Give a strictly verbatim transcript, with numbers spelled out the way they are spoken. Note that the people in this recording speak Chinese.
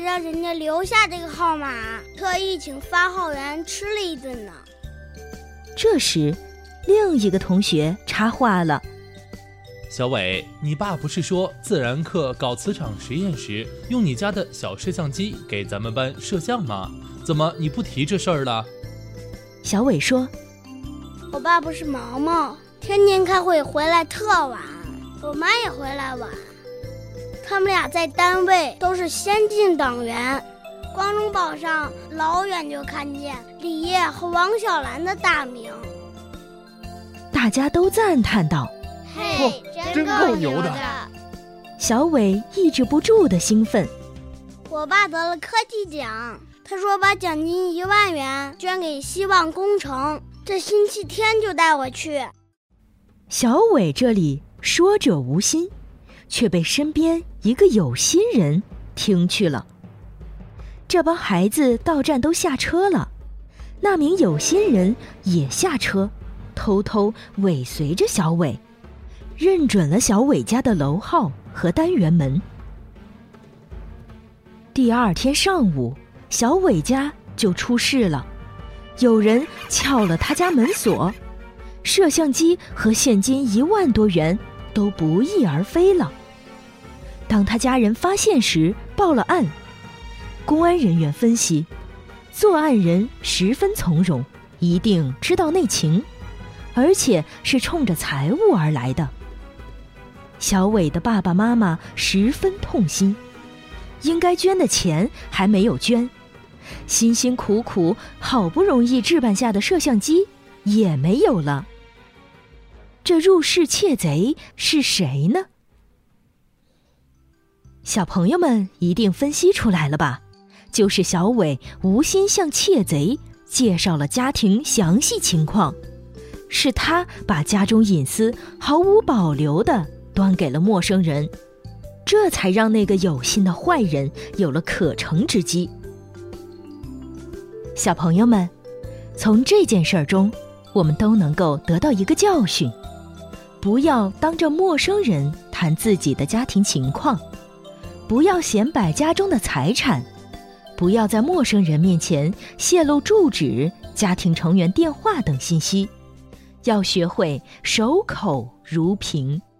让人家留下这个号码，特意请发号员吃了一顿呢。 这时，另一个同学插话了： 小伟，你爸不是说自然课搞磁场实验时用你家的小摄像机给咱们班摄像吗？怎么你不提这事儿了？ 小伟说： 我爸不是毛毛，天天开会回来特晚，我妈也回来晚，他们俩在单位都是先进党员，光荣榜上老远就看见李烨和王小兰的大名。 大家都赞叹道： 嘿， 真够牛的！ 小伟抑制不住的兴奋。 我爸得了科技奖，他说把奖金一万元捐给希望工程，这星期天就带我去。 小伟这里说者无心，却被身边一个有心人听去了。这帮孩子到站都下车了，那名有心人也下车，偷偷尾随着小伟，认准了小伟家的楼号和单元门。第二天上午，小伟家就出事了，有人撬了他家门锁，摄像机和现金一万多元都不翼而飞了。当他家人发现时，报了案。公安人员分析，作案人十分从容，一定知道内情，而且是冲着财物而来的。小伟的爸爸妈妈十分痛心，应该捐的钱还没有捐，辛辛苦苦好不容易置办下的摄像机也没有了。这入室窃贼是谁呢？小朋友们一定分析出来了吧？就是小伟无心向窃贼介绍了家庭详细情况，是他把家中隐私毫无保留地端给了陌生人，这才让那个有心的坏人有了可乘之机。小朋友们，从这件事中，我们都能够得到一个教训：不要当着陌生人谈自己的家庭情况，不要显摆家中的财产，不要在陌生人面前泄露住址、家庭成员电话等信息，要学会守口如瓶。